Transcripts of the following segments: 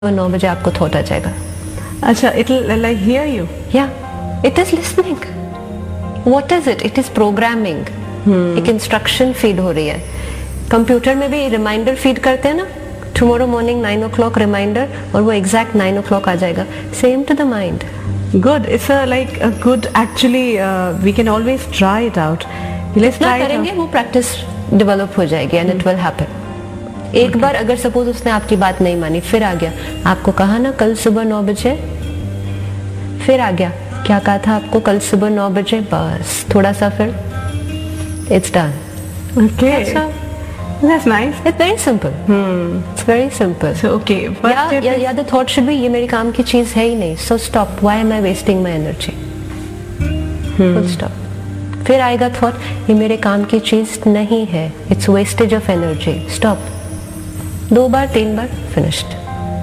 9 बजे आपको थॉट आ जाएगा। अच्छा, इट लाइक हियर यू। या it is listening. What is it? It is programming. एक इंस्ट्रक्शन फीड हो रही है। कंप्यूटर में भी रिमाइंडर फीड करते हैं ना, टुमारो मॉर्निंग 9 o'clock रिमाइंडर, और वो एग्जैक्ट 9 o'clock आ जाएगा। Same to the mind. Good. It's a good. Actually, we can always try it out. Let's ना try it करेंगे out. वो प्रैक्टिस डेवलप हो जाएगी एंड इट विल हैपन। एक बार अगर सपोज उसने आपकी बात नहीं मानी, फिर आ गया, आपको कहा ना कल सुबह 9 बजे, फिर आ गया, क्या कहा था आपको कल सुबह 9 बजे, बस थोड़ा सा फिर it's done. Okay. That's nice. It's very simple. It's very simple. So okay. First step is- या the thought should be ये मेरी काम की चीज है ही नहीं, so stop. Why am I wasting my energy? Full stop. फिर आएगा थॉट, ये मेरे काम की चीज नहीं है, it's wastage of energy, stop. 2 bar 3 bar, finished.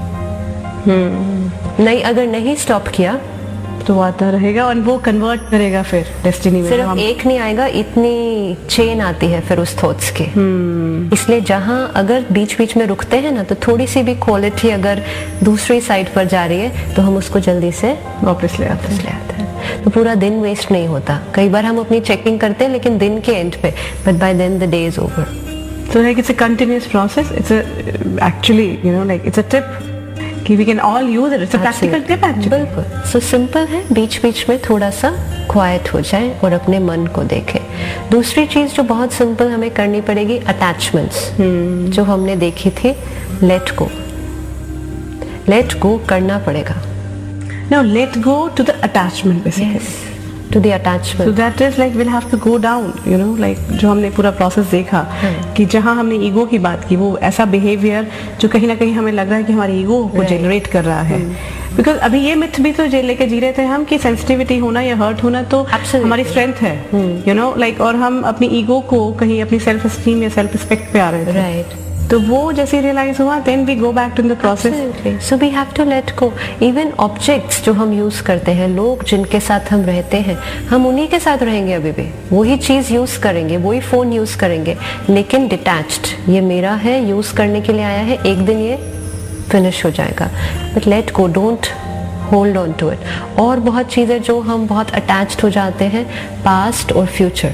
नहीं, अगर नहीं स्टॉप किया तो आता रहेगा और वो कन्वर्ट करेगा फिर डेस्टिनी में। सिर्फ एक नहीं आएगा, इतनी चेन आती है फिर उस थॉट्स की। इसलिए जहां अगर बीच बीच में रुकते हैं ना, तो थोड़ी सी भी क्वालिटी अगर दूसरी साइड पर जा रही है तो हम उसको जल्दी से वापस ले आते हैं। तो पूरा दिन वेस्ट नहीं होता। कई बार हम अपनी चेकिंग करते हैं लेकिन दिन के एंड पे, but by then the day is over. So like it's a continuous process. It's a actually like it's a tip कि we can all use it. It's a practical tip actually. बिल्कुल। So simple है, बीच बीच में थोड़ा सा quite हो जाए और अपने मन को देखें। दूसरी चीज जो बहुत सिंपल हमें करनी पड़ेगी, अटैचमेंट्स जो हमने देखी थी, लेट गो। लेट गो करना पड़ेगा। Now let go to the attachment basically. To the So attachment. that is like we'll have to go down, like जो हमने पूरा प्रोसेस देखा कि जहाँ हमने ईगो की बात की, वो ऐसा बिहेवियर जो कहीं ना कहीं हमें लग रहा है कि हमारे ईगो को जनरेट कर रहा है। बिकॉज अभी ये मिथ भी तो लेके जी रहे थे हम कि सेंसिटिविटी होना या हर्ट होना तो Absolutely. हमारी स्ट्रेंथ है, लाइक और हम अपनी ईगो को कहीं अपनी सेल्फ एस्टीम या सेल्फ रिस्पेक्ट पे आ रहे थे। राइट। तो वो जैसे रियलाइज हुआ, then we go back to the process. So we have to let go. Even objects जो हम यूज करते हैं, लोग जिनके साथ हम रहते हैं, हम उन्हीं के साथ रहेंगे अभी भी, वही चीज यूज करेंगे, वही फोन यूज करेंगे, लेकिन डिटैच्ड। ये मेरा है, यूज करने के लिए आया है, एक दिन ये फिनिश हो जाएगा। But let go, don't hold on to it. और बहुत चीजें जो हम बहुत अटैच्ड हो जाते हैं, पास्ट और फ्यूचर,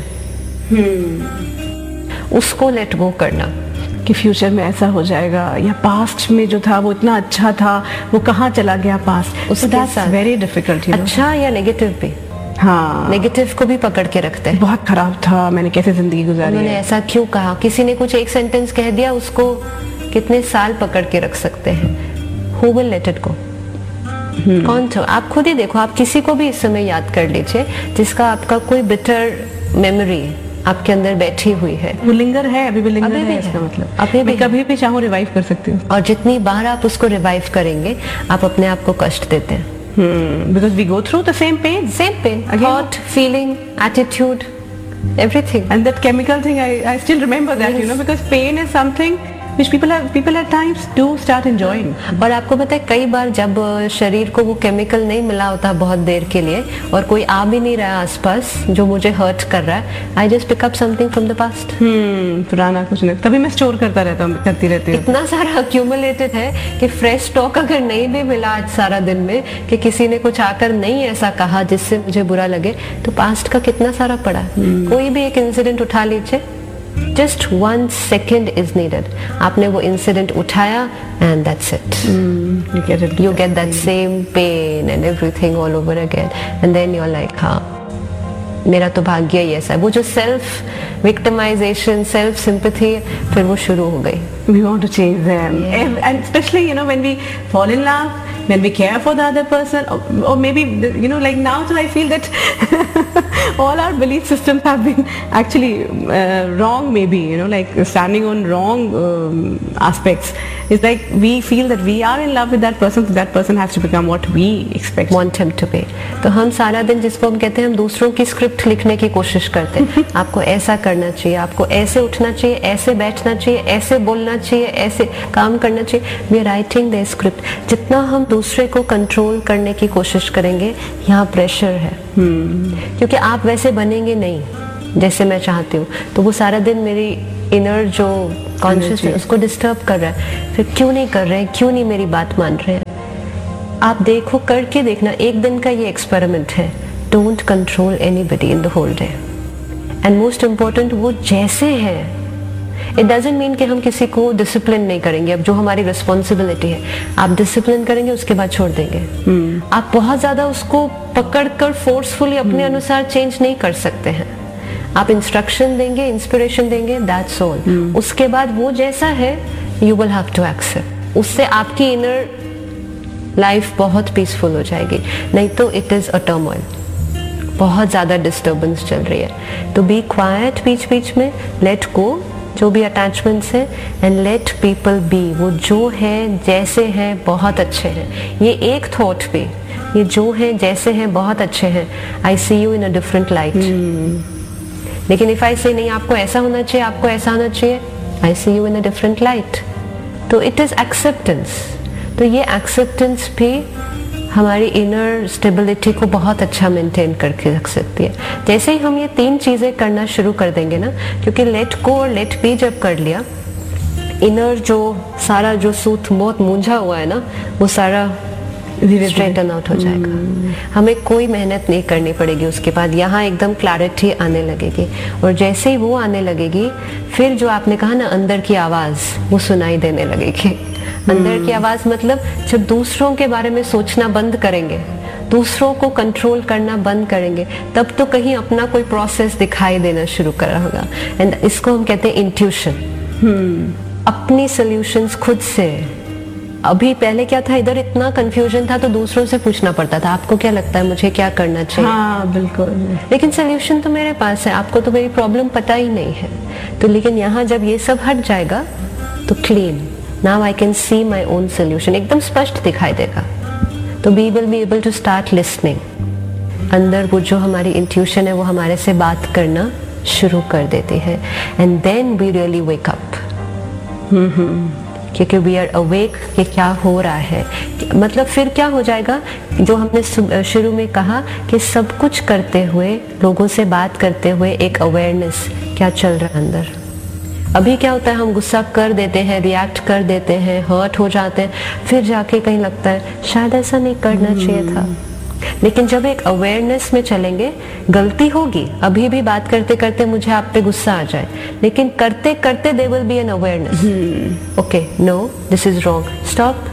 उसको लेट गो करना। कि फ्यूचर में ऐसा हो जाएगा, या पास्ट में जो था वो इतना अच्छा था, वो कहाँ चला गया पास्ट। उसके साथ वेरी डिफिकल्ट। अच्छा या नेगेटिव भी। हाँ, नेगेटिव को भी पकड़ के रखते हैं। बहुत खराब था, मैंने कैसे जिंदगी गुजारी उन्होंने है। ऐसा क्यों कहा, किसी ने कुछ एक सेंटेंस कह दिया, उसको कितने साल पकड़ के रख सकते हैं। Who will let it go? कौन था? आप खुद ही देखो, आप किसी को भी इस समय याद कर लीजिए जिसका आपका कोई बिटर मेमोरी आपके अंदर बैठी हुई है। वो लिंगर है, अभी भी लिंगर अभी भी है, है। इसका मतलब अभी भी मैं है। कभी भी चाहूँ रिवाइव कर सकती हूँ। और जितनी बार आप उसको रिवाइव करेंगे, आप अपने आप को कष्ट देते हैं। Because we go through the same pen same pen, Again. Thought, feeling, attitude, everything. and that chemical thing I still remember that, Yes. because pain is something which people at times do start enjoying. और आपको पता है, कई बार जब शरीर को वो chemical नहीं मिला होता बहुत देर के लिए, और कोई आ भी नहीं रहा आसपास जो मुझे हर्ट कर रहा है, I just pick up something from the past. पुराना कुछ नहीं, तभी मैं स्टोर करती रहती हूँ। इतना सारा अक्यूमुलेटेड है कि फ्रेश स्टॉक अगर नहीं भी मिला आज सारा दिन में, कि किसी ने कुछ आकर नहीं ऐसा कहा जिससे मुझे बुरा लगे, तो पास्ट का कितना सारा पड़ा है। कोई भी एक इंसिडेंट उठा लीजिए, जस्ट 1 second इज नीडेड। आपने वो इंसिडेंट उठाया and that's it. You get that same pain and everything all over again, and then you're like, हाँ, मेरा तो भाग्य ही ऐसा है। वो जो सेल्फ विक्टिमाइजेशन, सेल्फ सिंपैथी, फिर वो शुरू हो गई। We want to change them. And especially, when we fall in love, when we care for the other person, or maybe, like now, so I feel that all our belief systems have been actually wrong, maybe, like standing on wrong aspects. It's like we feel that we are in love with that person, so that person has to become what we expect. Want him to be. तो हम सारा दिन, जिसको हम कहते हैं, हम दूसरों की स्क्रिप्ट लिखने की कोशिश करते हैं। आपको ऐसा करना चाहिए, आपको ऐसे उठना चाहिए, ऐसे बैठना चाहिए, ऐसे बोलना चाहिए, ऐसे काम करना चाहिए। We are writing the script. जितना हम दूसरे को कंट्रोल करने की कोशिश करेंगे, यहाँ प्रेशर है। क्योंकि आप वैसे बनेंगे नहीं जैसे मैं चाहती हूँ, तो वो सारा दिन मेरी इनर जो कॉन्शियस है उसको डिस्टर्ब कर रहा है, फिर क्यों नहीं कर रहे हैं, क्यों नहीं मेरी बात मान रहे हैं। आप देखो, करके देखना, एक दिन का ये एक्सपेरिमेंट है। Don't control anybody in the whole day, and most important वो जैसे है। इट डजंट मीन कि हम किसी को डिसिप्लिन नहीं करेंगे। अब जो हमारी रिस्पॉन्सिबिलिटी है, आप डिसिप्लिन करेंगे, उसके बाद छोड़ देंगे। आप बहुत ज्यादा उसको पकड़कर फोर्सफुली अपने अनुसार चेंज नहीं कर सकते हैं। आप इंस्ट्रक्शन देंगे, इंस्पिरेशन देंगे, दैट्स ऑल। उसके बाद वो जैसा है, you will have to accept. उससे आपकी इनर लाइफ बहुत पीसफुल हो जाएगी। नहीं तो इट इज अ टर्मोइल, बहुत ज्यादा डिस्टर्बेंस चल रही है। तो बी क्वाइट बीच बीच में, लेट गो जो भी अटैचमेंट्स है, एंड लेट पीपल बी। वो जो है जैसे हैं बहुत अच्छे हैं। ये एक थॉट पे, ये जो है जैसे हैं बहुत अच्छे हैं, आई सी you in a different light. लेकिन इफ आई से नहीं आपको ऐसा होना चाहिए, आपको ऐसा होना चाहिए, आई सी you in a different light. तो इट इज एक्सेप्टेंस। तो ये एक्सेप्टेंस भी हमारी इनर स्टेबिलिटी को बहुत अच्छा मेंटेन करके रख सकती है। जैसे ही हम ये 3 चीजें करना शुरू कर देंगे ना, क्योंकि लेट गो और लेट बी जब कर लिया, इनर जो सारा जो सूत बहुत मूंझा हुआ है ना, वो सारा धीरे स्ट्रेटन आउट हो जाएगा। हमें कोई मेहनत नहीं करनी पड़ेगी। उसके बाद यहाँ एकदम क्लैरिटी आने लगेगी, और जैसे ही वो आने लगेगी, फिर जो आपने कहा ना अंदर की आवाज, वो सुनाई देने लगेगी। अंदर की आवाज मतलब जब दूसरों के बारे में सोचना बंद करेंगे, दूसरों को कंट्रोल करना बंद करेंगे, तब तो कहीं अपना कोई प्रोसेस दिखाई देना शुरू कर रहा होगा। एंड इसको हम कहते हैं इंट्यूशन। अपनी सॉल्यूशंस खुद से। अभी पहले क्या था, इधर इतना कंफ्यूजन था तो दूसरों से पूछना पड़ता था, आपको क्या लगता है, मुझे क्या करना चाहिए। हाँ बिल्कुल। लेकिन सोल्यूशन तो मेरे पास है, आपको तो मेरी प्रॉब्लम पता ही नहीं है। तो लेकिन यहाँ जब ये सब हट जाएगा तो clean, now I can see my own solution, एकदम स्पष्ट दिखाई देगा। तो we will be able to start listening. अंदर वो जो हमारी इंट्यूशन है वो हमारे से बात करना शुरू कर देती है, and then we really wake up. क्योंकि वी आर अवेक कि क्या हो रहा है। मतलब फिर क्या हो जाएगा, जो हमने शुरू में कहा कि सब कुछ करते हुए, लोगों से बात करते हुए एक अवेयरनेस क्या चल रहा है अंदर। अभी क्या होता है, हम गुस्सा कर देते हैं, रिएक्ट कर देते हैं, हर्ट हो जाते हैं, फिर जाके कहीं लगता है शायद ऐसा नहीं करना चाहिए था। लेकिन जब एक अवेयरनेस में चलेंगे, गलती होगी, अभी भी बात करते करते मुझे आप पे गुस्सा आ जाए, लेकिन करते करते there will be an awareness. Okay, no this is wrong, stop,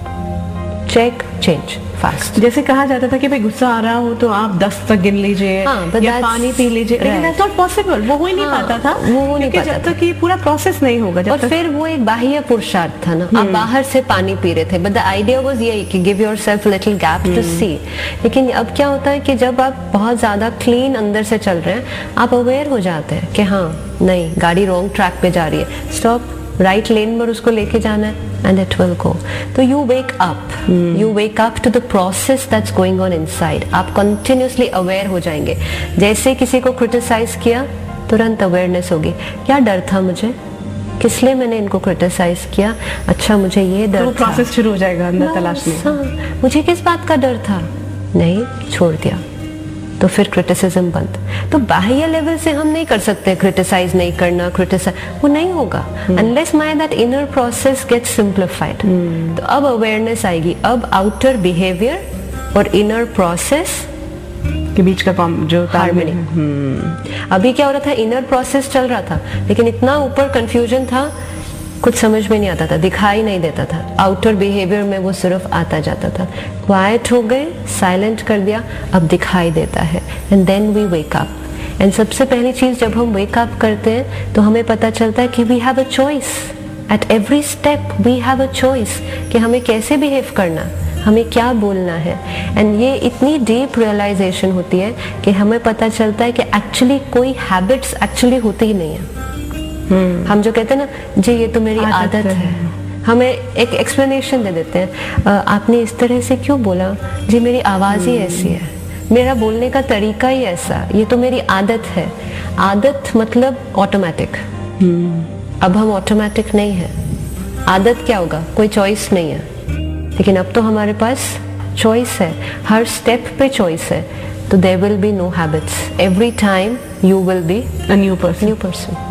check, change fast. जैसे कहा जाता था कि भाई गुस्सा आ रहा हो तो आप 10 तक गिन लीजिए, या पानी पी लीजिए, लेकिन दैट्स नॉट पॉसिबल। वो हो ही नहीं पाता था, वो हो नहीं पाता जब तक ये पूरा प्रोसेस नहीं होगा। और फिर वो एक बाह्य पुरुषार्थ था ना, आप बाहर से पानी पी रहे थे, बट द आइडिया वाज यही कि give yourself little gap to सी। लेकिन अब क्या होता है कि जब आप बहुत ज्यादा क्लीन अंदर से चल रहे हैं, आप अवेयर हो जाते हैं कि हाँ नहीं, गाड़ी रॉन्ग ट्रैक पे जा रही है, स्टॉप, राइट लेन पर उसको लेके जाना है, and it will go. तो you wake up, you wake up to the process that's going on inside. आप continuously aware हो जाएंगे। जैसे किसी को criticize किया, तुरंत awareness होगी, क्या डर था मुझे, किस लिए मैंने इनको criticize किया, अच्छा मुझे ये डर तो था। प्रोसेस शुरू हो जाएगा अंदर तलाशने। मुझे किस बात का डर था, नहीं, छोड़ दिया, तो फिर क्रिटिसिज्म बंद। तो बाह्य लेवल से हम नहीं कर सकते क्रिटिसाइज नहीं करना, क्रिटिसाइज वो नहीं होगा unless my that inner process gets simplified. तो अब अवेयरनेस आएगी, अब आउटर बिहेवियर और इनर प्रोसेस के बीच का जो हार्मनी। अभी क्या हो रहा था, इनर प्रोसेस चल रहा था, लेकिन इतना ऊपर कंफ्यूजन था, कुछ समझ में नहीं आता था, दिखाई नहीं देता था। आउटर बिहेवियर में वो सिर्फ आता जाता था। क्वाइट हो गए, साइलेंट कर दिया, अब दिखाई देता है, and then we wake up. And सबसे पहली चीज जब हम वेक अप करते हैं तो हमें पता चलता है कि we have a choice. At every step we have a choice कि हमें कैसे बिहेव करना, हमें क्या बोलना है। एंड ये इतनी डीप रियलाइजेशन होती है कि हमें पता चलता है कि एक्चुअली कोई हैबिट्स एक्चुअली होती ही नहीं है। हम जो कहते हैं ना, जी ये तो मेरी आदत है, हमें एक एक्सप्लेनेशन दे देते हैं, आपने इस तरह से क्यों बोला, जी मेरी आवाज़ ही ऐसी है, मेरा बोलने का तरीका ही ऐसा, ये तो मेरी आदत है। आदत मतलब ऑटोमेटिक। अब हम ऑटोमेटिक नहीं है। आदत क्या होगा, कोई चॉइस नहीं है, लेकिन अब तो हमारे पास चॉइस है, हर स्टेप पे चॉइस है। तो there will be no habits, every time you will be a new person.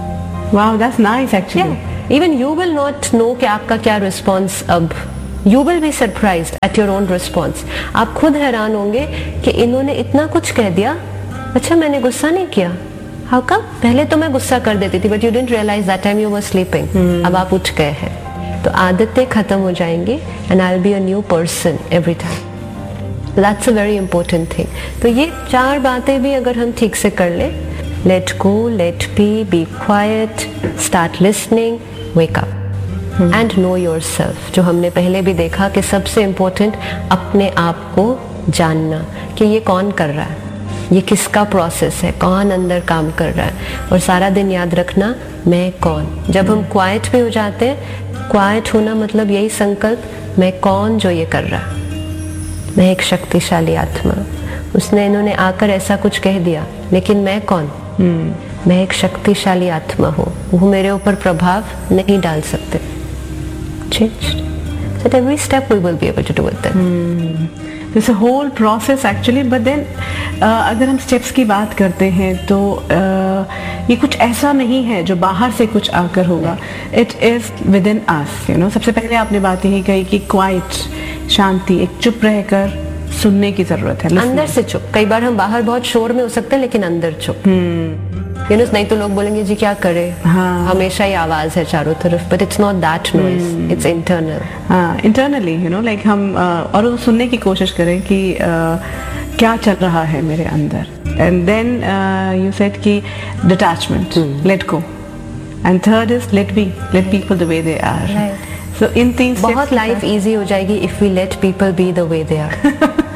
Wow, that's nice actually. Even you will not know कि आपका क्या रिस्पॉन्स अब, you will be surprised at your own response. आप खुद हैरान होंगे कि इन्होंने इतना कुछ कह दिया, अच्छा मैंने गुस्सा नहीं किया, हाउ कम? पहले तो मैं गुस्सा कर देती थी but you didn't realise that time you were sleeping. अब आप उठ गए हैं तो आदतें खत्म हो जाएंगी and I will be a new person every time. That's a very important thing. तो ये 4 बातें भी अगर हम ठीक से कर लें, let go, late B quite, start listening, wake up and no yourself. जो हमने पहले भी देखा कि सबसे इंपॉर्टेंट अपने आप को जानना कि ये कौन कर रहा है, ये किसका प्रोसेस है, कौन अंदर काम कर रहा है, और सारा दिन याद रखना मैं कौन। जब हम क्वाइट भी हो जाते हैं, क्वाइट होना मतलब यही संकल्प, मैं कौन जो ये कर रहा, मैं एक शक्तिशाली आत्मा, उसने इन्होंने आकर ऐसा कुछ कह दिया लेकिन मैं कौन, मैं एक शक्तिशाली आत्मा हूँ, वो मेरे ऊपर प्रभाव नहीं डाल सकते। Changed. So at every step we will be able to do it then. It's a whole process actually, but then अगर हम स्टेप्स की बात करते हैं तो ये कुछ ऐसा नहीं है जो बाहर से कुछ आकर होगा, it is with in us, you know. सबसे पहले आपने बात यही कही कि क्वाइट, शांति, एक चुप रहकर सुनने की जरूरत है, अंदर से चुप। कई बार हम बाहर बहुत शोर में हो सकते हैं लेकिन अंदर चुप, यू नो। नहीं तो लोग बोलेंगे जी क्या करे, हमेशा ही आवाज है चारों तरफ, but it's not that noise, it's internal. हाँ, इंटरनली, यू नो, लाइक हम और वो सुनने की कोशिश करें कि क्या चल रहा है मेरे अंदर। एंड देन यू सेड कि detachment, let go, and third is late B, let people the way they are. So in 3 steps बहुत लाइफ इजी हो जाएगी if we let people be the way they are.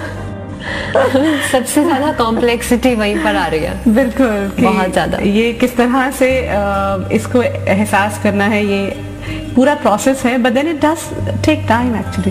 सबसे ज्यादा complexity वहीं पर आ रही है। बिल्कुल, बहुत ज्यादा। ये किस तरह से इसको एहसास करना है, ये पूरा प्रोसेस है, but then it does take time actually.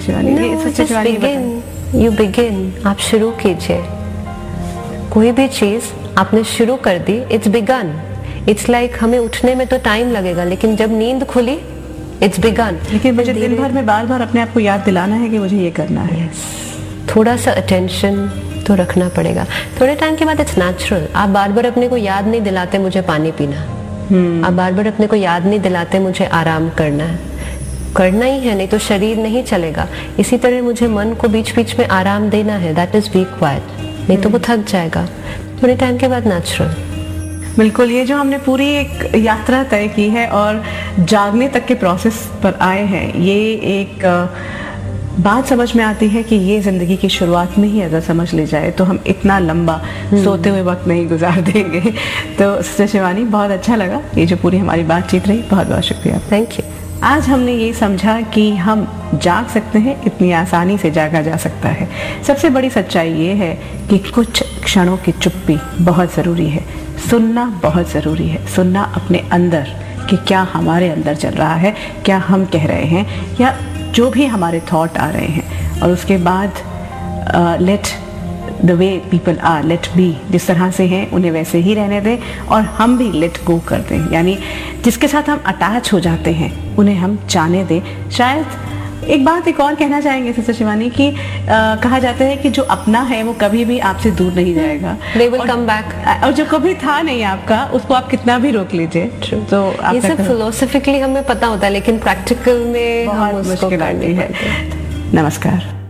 You begin, आप शुरू कीजिए। कोई भी चीज आपने शुरू कर दी, इट्स बिगन। इट्स लाइक हमें उठने में तो टाइम लगेगा लेकिन जब नींद खुली, इट्स बिगन। लेकिन मुझे दिन भर में बार बार अपने आप को याद दिलाना है कि मुझे ये करना है। थोड़ा सा अटेंशन तो रखना पड़ेगा। थोड़े टाइम के बाद इट्स नेचुरल। आप बार बार अपने को याद नहीं दिलाते मुझे पानी पीना, आप बार बार अपने को याद नहीं दिलाते मुझे आराम करना है। करना ही है, नहीं तो शरीर नहीं चलेगा। इसी तरह मुझे मन को बीच बीच में आराम देना है, दैट इज बी क्वाइट, नहीं तो वो थक जाएगा। थोड़े टाइम के बाद नेचुरल। बिल्कुल, ये जो हमने पूरी एक यात्रा तय की है और जागने तक के प्रोसेस पर आए हैं, ये एक बात समझ में आती है कि ये जिंदगी की शुरुआत में ही अगर समझ ली जाए तो हम इतना लंबा सोते हुए वक्त नहीं गुजार देंगे। तो सिस्टर शिवानी, बहुत अच्छा लगा ये जो पूरी हमारी बातचीत रही, बहुत बहुत शुक्रिया। Thank you. आज हमने ये समझा कि हम जाग सकते हैं, इतनी आसानी से जागा जा सकता है। सबसे बड़ी सच्चाई ये है कि कुछ क्षणों की चुप्पी बहुत ज़रूरी है, सुनना बहुत ज़रूरी है, सुनना अपने अंदर कि क्या हमारे अंदर चल रहा है, क्या हम कह रहे हैं, या जो भी हमारे थॉट आ रहे हैं, और उसके बाद let the way people are, late B, जिस तरह से हैं उन्हें वैसे ही रहने दें, और हम भी लेट गो कर दें, यानी जिसके साथ हम अटैच हो जाते हैं उन्हें हम जाने दें। शायद एक बात एक और कहना चाहेंगे सिस्टर शिवानी कि कहा जाता है कि जो अपना है वो कभी भी आपसे दूर नहीं जाएगा, They will come back। और जो कभी था नहीं आपका, उसको आप कितना भी रोक लीजिए। तो ये सब फिलोसफिकली हमें पता होता है लेकिन प्रैक्टिकल में हम बहुत उसको मुश्किल आती है। नमस्कार।